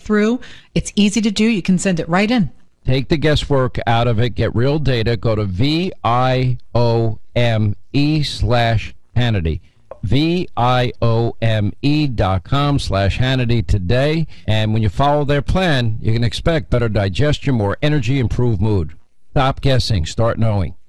through. It's easy to do. You can send it right in. Take the guesswork out of it. Get real data. Go to VIOME/Hannity. VIOME.com/Hannity today. And when you follow their plan, you can expect better digestion, more energy, improved mood. Stop guessing. Start knowing.